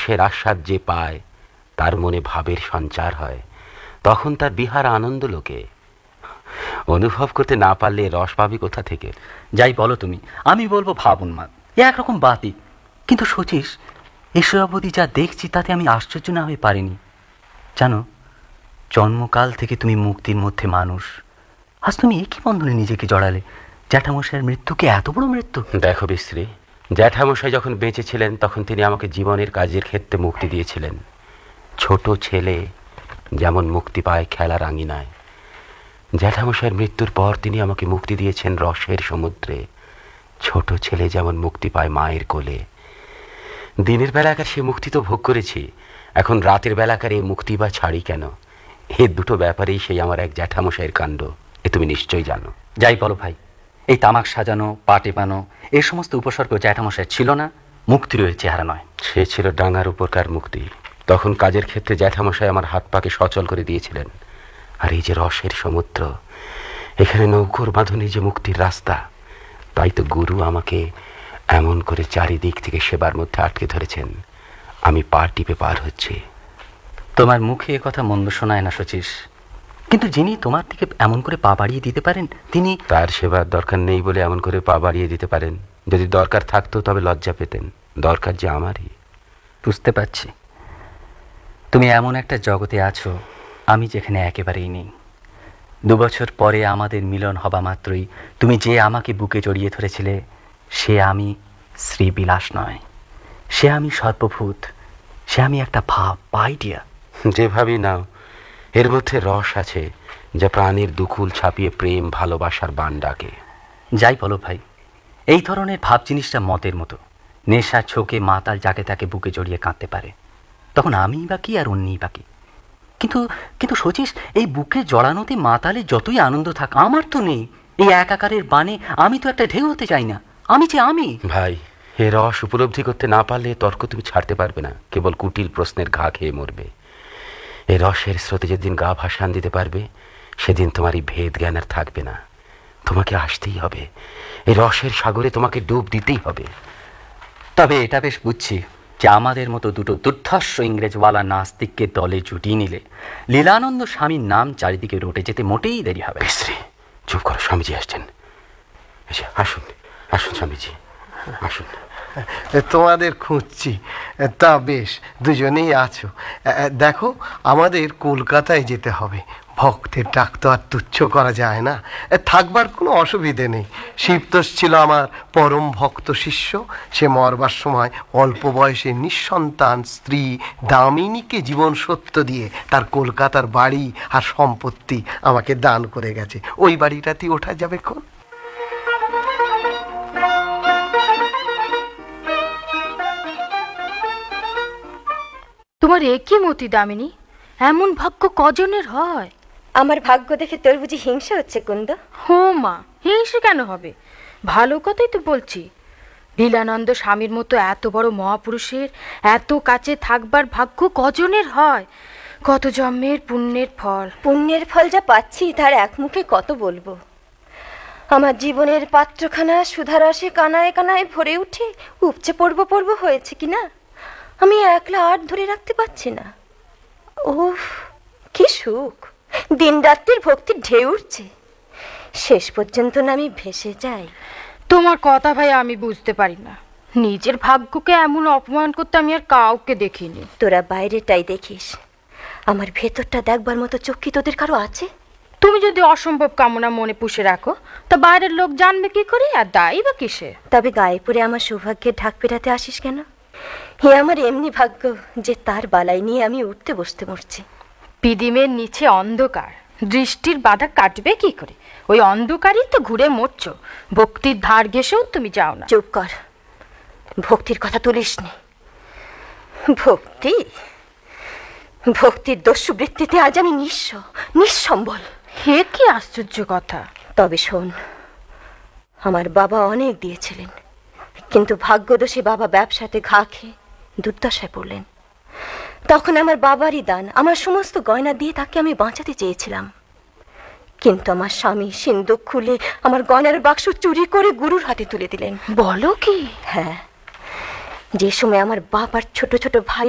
রসের আস্বাদ যে পায় তার মনে ভাবের সঞ্চার হয়, তখন তার বিহার আনন্দ লোকে। অনুভব করতে না পারলে রস পাবি কোথা থেকে? যাই বলো তুমি, আমি বলবো ভাব উন্মাদ, এ একরকম বাতিক। কিন্তু শচীশ, এসব অবধি যা দেখছি তাতে আমি আশ্চর্য না হয়ে পারিনি। জানো, জন্মকাল থেকে তুমি মুক্তির মধ্যে মানুষ, আজ তুমি একই বন্ধনে নিজেকে জড়ালে। জ্যাঠামশাইয়ের মৃত্যুকে এত বড় মৃত্যু! দেখো বিশ্রী, জ্যাঠামশাই যখন বেঁচে ছিলেন তখন তিনি আমাকে জীবনের কাজের ক্ষেত্রে মুক্তি দিয়েছিলেন। ছোট ছেলে যেমন মুক্তি পায় খেলার আঙিনায়, জ্যাঠামশাইয়ের মৃত্যুর পর তিনি আমাকে মুক্তি দিয়েছেন রসের সমুদ্রে। ছোট ছেলে যেমন মুক্তি পায় মায়ের কোলে। দিনের বেলাকার সে মুক্তি তো ভোগ করেছি, এখন রাতের বেলাকার এই মুক্তি বা ছাড়ি কেন? এ দুটো ব্যাপারেই সেই আমার এক জ্যাঠামশাইয়ের কাণ্ড, এ তুমি নিশ্চয়ই জানো। যাই বলো ভাই, এই তামাক সাজানো, পা টেপানো, এই সমস্ত উপসর্গ জ্যাঠামশাইয়ের ছিল না, মুক্তির ওই চেহারা নয়। সে ছিল ডাঙার উপরকার মুক্তি। তখন কাজের ক্ষেত্রে জ্যাঠামশাই আমার হাত পাকে সচল করে দিয়েছিলেন। আর এই যে রসের সমুদ্র, এখানে নৌকোর বাঁধনে যে মুক্তির রাস্তা, তাই তো গুরু আমাকে এমন করে চারিদিক থেকে সেবার মধ্যে আটকে ধরেছেন। আমি পা টিপে পার হচ্ছি। তোমার মুখে এ কথা মন্দ শোনায় না শচীশ, কিন্তু যিনি তোমার দিকে এমন করে পা বাড়িয়ে দিতে পারেন তিনি... তার সেবার দরকার নেই বলে এমন করে পা বাড়িয়ে দিতে পারেন। যদি দরকার থাকতো তবে লজ্জা পেতেন। দরকার যে আমারই। বুঝতে পারছি, তুমি এমন একটা জগতে আছো আমি যেখানে একেবারেই নেই। 2 বছর পরে আমাদের মিলন হবা মাত্রই তুমি যে আমাকে বুকে জড়িয়ে ধরেছিলে, সে আমি শ্রীবিলাস নয়, সে আমি সর্বভূত, সে আমি একটা ভাব, আইডিয়া। যেভাবেই নাও, এর মধ্যে রস আছে যা প্রাণের দুকুল ছাপিয়ে প্রেম ভালোবাসার বান ডাকে। যাই বলো ভাই, এই ধরনের ভাব জিনিসটা মতের মতো। নেশা ছোকে মাতাল যাকে তাকে বুকে জড়িয়ে কাঁদতে পারে, তখন আমিই বাকি আর অন্যই বাকি। কিন্তু কিন্তু শচীশ, এই বুকে জড়ানোতে মাতালে যতই আনন্দ থাক, আমার তো নেই। এই একাকারের বানে আমি তো একটা ঢেউ হতে চাই না। আমি যে আমি। ভাই, এ রস উপলব্ধি করতে না পারলে তর্ক তুমি ছাড়তে পারবে না, কেবল কুটিল প্রশ্নের ঘা খেয়ে মরবে। এই রসের স্রোতে যেদিন গা ভাসান দিতে পারবে, সেদিন তোমার এই ভেদ জ্ঞান আর থাকবে না। তোমাকে আসতেই হবে, এই রসের সাগরে তোমাকে ডুব দিতেই হবে। তবে এটা বেশ বুঝছি যে আমাদের মতো দুটো দুর্ধর্ষ ইংরেজওয়ালা নাস্তিককে দলে জুটিয়ে নিলে লীলানন্দ স্বামীর নাম চারিদিকে রটে যেতে মোটেই দেরি হবে। বিশ্রী, চুপ করো, স্বামীজি আসছেন। আসুন আসুন স্বামীজি, আসুন। তোমাদের খুঁজছি, তা বেশ দুজনেই আছো। দেখো, আমাদের কলকাতায় যেতে হবে। ভক্তের ডাক তো আর তুচ্ছ করা যায় না। থাকবার কোনো অসুবিধে নেই। শিবতোষ ছিল আমার পরম ভক্ত শিষ্য। সে মরবার সময় অল্প বয়সে নিঃসন্তান স্ত্রী দামিনীকে জীবন সত্য দিয়ে তার কলকাতার বাড়ি আর সম্পত্তি আমাকে দান করে গেছে। ওই বাড়িটাতেই ওঠা যাবে কোন? তোমার একই মতি দামিনী, এমন ভাগ্য কজনের হয়? আমার ভাগ্য দেখে তোর বুঝি হিংসা হচ্ছে কুন্দ? হো মা, হিংসে কেন হবে? ভালো কথাই তো বলছি। লীলানন্দ স্বামীর মতো এত বড় মহাপুরুষের এত কাছে থাকবার ভাগ্য কজনের হয়? কত জন্মের পুণ্যের ফল। পুণ্যের ফল যা পাচ্ছি তার এক মুখে কত বলবো। আমার জীবনের পাত্রখানা সুধারসে কানায় কানায় ভরে উঠে উপচে পড়ব হয়েছে কিনা আমি একলা আর ধরে রাখতে পারছি না। উফ, কি সুখ! দিন রাত্রির ভক্তির ঢেউ উঠছে, শেষ পর্যন্ত না আমি ভেসে যাই। তোমার কথা ভাই আমি বুঝতে পারি না। নিজের ভাগ্যকে এমন অপমান করতে আমি আর কাউকে দেখিনি। তোরা বাইরেটাই দেখিস, আমার ভেতরটা দেখবার মতো চক্ষু তোদের কারো আছে? তুমি যদি অসম্ভব কামনা মনে পুষে রাখো, তা বাইরের লোক জানবে কি করে, আর দায়ী বা কিসে? তবে গায়ে পরে আমার সৌভাগ্যের ঢাক পেটাতে আসিস কেন? হে আমার এমনি ভাগ্য যে তার বালাই নিয়ে আমি উঠতে বসতে মরছি। পিদিমের নিচে অন্ধকার, দৃষ্টির বাধা কাটবে কি করে? ওই অন্ধকারই তো ঘুরে মরছ। ভক্তির ধার ঘেঁষেও তুমি যাও না। চুপ কর, ভক্তির কথা তুলিস নি। ভক্তির দস্যু বৃত্তিতে আজ আমি নিঃসম্বল। হে কি আশ্চর্য কথা! তবে শোন, আমার বাবা অনেক দিয়েছিলেন, কিন্তু ভাগ্যদোষে বাবা ব্যবসাতে ঘা খেয়ে দুর্দশায় পড়লেন। তখন আমার বাবারই দান, আমার সমস্ত গয়না দিয়ে তাকে আমি বাঁচাতে চেয়েছিলাম। কিন্তু আমার স্বামী সিন্দুক খুলে আমার গয়নার বাক্স চুরি করে গুরুর হাতে তুলে দিলেন। বলো কি? হ্যাঁ, যে সময় আমার বাবার ছোট ছোট ভাই